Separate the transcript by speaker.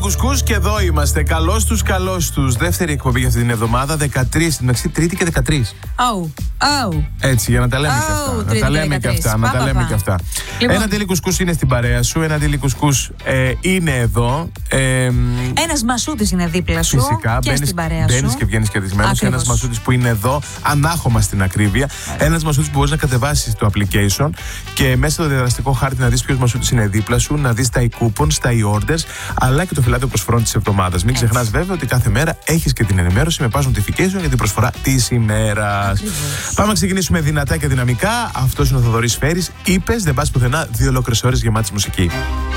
Speaker 1: Κουσκούς και εδώ είμαστε. Καλώς τους. Δεύτερη εκπομπή για αυτή την εβδομάδα. 13, μεταξύ Τρίτη και 13. Έτσι, για να τα λέμε και αυτά. Να τα λέμε και αυτά.
Speaker 2: Λοιπόν.
Speaker 1: Ένα Ντέλη Κουσκούς είναι στην παρέα σου. Ένα Ντέλη Κουσκούς είναι εδώ.
Speaker 2: Ένας Μασούτης είναι δίπλα σου.
Speaker 1: Φυσικά,
Speaker 2: και στην παρέα σου.
Speaker 1: Μπαίνεις και βγαίνεις κερδισμένος. Ένας Μασούτης που είναι εδώ, ανάχωμα στην ακρίβεια. Ένας Μασούτης που μπορείς να κατεβάσεις το application και μέσα στο διαδραστικό χάρτη να δεις ποιος Μασούτης είναι δίπλα σου, να δεις τα e-coupons, τα e-orders, αλλά και το φυλάδιο προσφορών της εβδομάδας. Μην ξεχνάς βέβαια ότι κάθε μέρα έχεις και την ενημέρωση με pass notification για την προσφορά της ημέρας. Πάμε να ξεκινήσουμε δυνατά και δυναμικά. Αυτός είναι ο Θοδωρής Φέρης. Είπες, δεν πας πουθενά, 2 ολόκληρες ώρες γεμάτης μουσική.